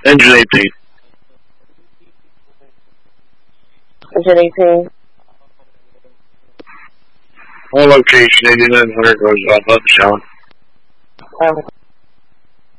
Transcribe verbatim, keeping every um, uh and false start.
Engine eighteen. Engine eighteen. On location, eighty-nine hundred goes off up, Sean. Um,